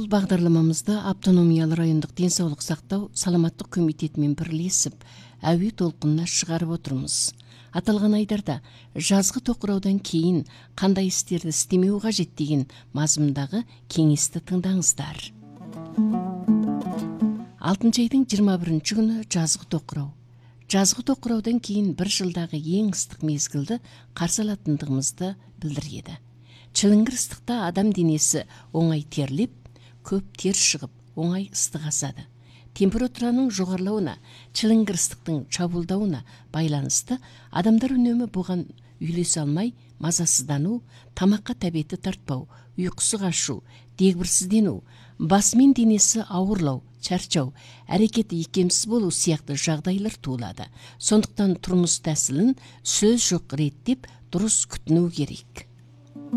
Бул багдарламамызда автономиялы райондук ден соолук сактоо саламаттык комитетимен бирлешип әуе толкунуна чыгарып отурмуз. Аталган айдарда жазгы токураудан кийин кандай иштерди истемөө кажет деген мазмундагы кеңешти тыңдаңыздар. 6 айдын 21 күнү жазгы токурау. Жазгы токураудан кийин 1 жылдагы эң ыстык мезгилди каршы алатындыгыбызды билдирет. Чылыңгыр ыстыкта адам денеси оңай терлеп, көп тер чыгып, оңай ыстык асады. Температуранын жогорулауына, чылыңгыр ыстыктын чабуулдауына байланыштуу адамдар үнөмү буган үйлөсө алмай, мазасыздануу, тамакка табети тартпау, уйкусу качуу, дегбирсизденүү, басмин денеси ауырлау, чарчау, аракети ийкемсиз болуу сыяктуу жагдайлар туулады. Сондуктан турмуш тәсилин сөз жок реттеп, дурус күтүнүү керек.